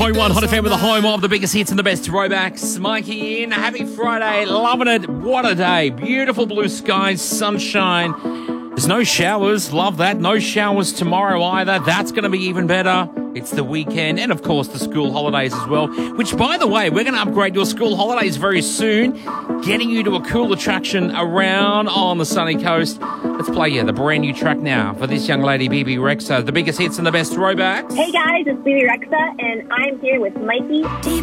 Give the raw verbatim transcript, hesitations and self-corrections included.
oh one Hot F M with the home of the biggest hits and the best throwbacks. Mikey in. Happy Friday. Loving it. What a day. Beautiful blue skies, sunshine. There's no showers. Love that. No showers tomorrow either. That's going to be even better. It's the weekend and, of course, the school holidays as well, which, by the way, we're going to upgrade your school holidays very soon, getting you to a cool attraction around on the sunny coast. Let's play you the brand new track now for this young lady, B B Rexa, the biggest hits and the best throwbacks. Hey guys, it's B B Rexa, and I'm here with Mikey.